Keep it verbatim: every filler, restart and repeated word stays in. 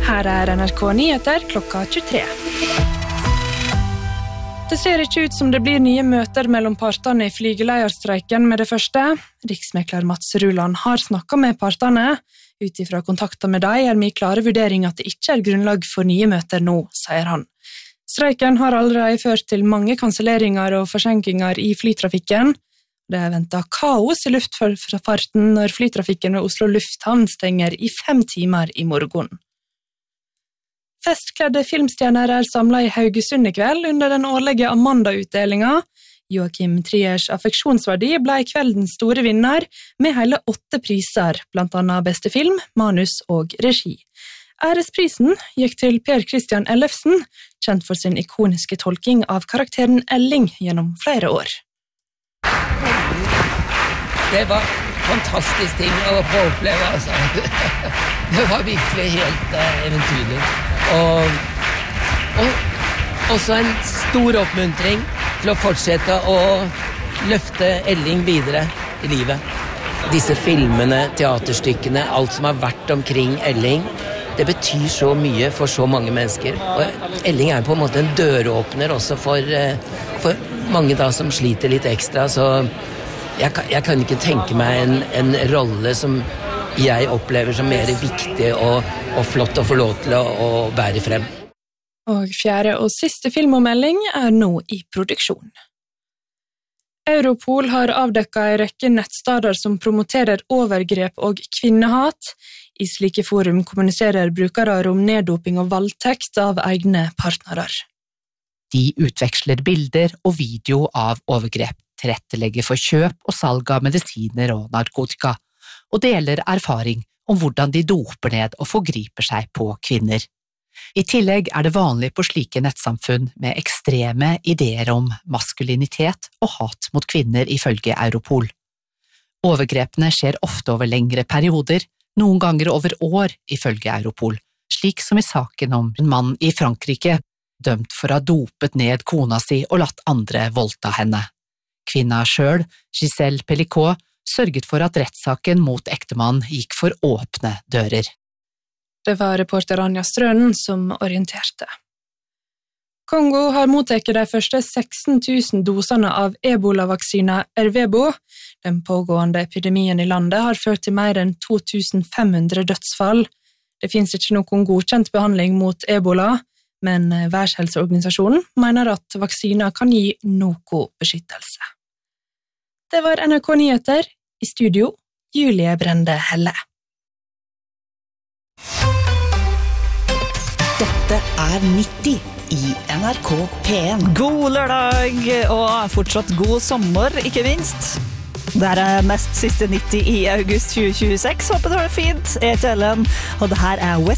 Her er N R K Nyheter klokka tjuetre. Det ser ikke ut som det blir nye møter mellom partene i flygeleierstreiken med det første. Riksmekler Mats Ruland har snakket med partene. Utifra kontakter med dem er min klare vurdering at det ikke er grunnlag for nye møter nå, sier han. Streiken har allerede ført til mange kanselleringer og forsinkinger i flytrafikken. Det er ventet kaos i luftfarten når flytrafikken ved Oslo Lufthavn stenger i fem timer i morgen. Festkledde filmstjerner er samlet i Haugesund i kveld under den årlige Amanda-utdelingen. Joachim Triers affeksjonsverdi ble kveldens store vinner med hele åtte priser, blant annet beste film, manus og regi. Æresprisen gikk til Per Christian Ellefsen, kjent for sin ikoniske tolking av karakteren Elling gjennom flere år. Det var fantastisk ting å få oppleve, altså. Det var virkelig helt uh, eventyrlig. Og, og også en stor oppmuntring til å fortsette å løfte Elling videre i livet. Disse filmene, teaterstykkene, alt som har vært omkring Elling, det betyr så mye for så mange mennesker. Og Elling er på en måte en døråpner også for, for mange da som sliter litt ekstra, så jeg kan, jeg kan ikke tenke meg en, en rolle som jeg opplever som mer viktig og, og flott å få lov til å, å bære frem. Og fjerde og siste filmommelding er nå i produksjon. Europol har avdekket en rekke nettsteder som promoterer overgrep og kvinnehat. I slike forum kommuniserer brukere om neddoping og voldtekt av egne partnere. De utveksler bilder og video av overgrep, tilrettelegger for kjøp og salg av medisiner og narkotika, og deler erfaring om hvordan de doper ned og forgriper seg på kvinner. I tillegg er det vanlig på slike nettsamfunn med ekstreme ideer om maskulinitet og hat mot kvinner ifølge Europol. Overgrepene skjer ofte over lengre perioder, noen ganger over år ifølge Europol, slik som i saken om en mann i Frankrike, dømt for å ha dopet ned kona si og latt andre voldta henne. Kvinna selv, Giselle Pellicot, sørget for at rettssaken mot ektemannen gikk for åpne dører. Det var reporter Anja Strønen som orienterte. Kongo har mottatt de første seksten tusen dosene av Ebola-vaksina Ervebo. Den pågående epidemien i landet har ført til mer enn to tusen fem hundre dødsfall. Det finnes ikke noen godkjent behandling mot Ebola, men Verdenshelseorganisasjonen mener at vaksina kan gi noe beskyttelse. Det var N R K Nyheter, i studio, Julie Brende Helle. Dette er nitti i N R K P en. God lørdag, og fortsatt god sommer, ikke minst. Det er mest siste nitti i august tjue tjueseks. Håper du har det fint. Jeg heter Ellen, og det her er West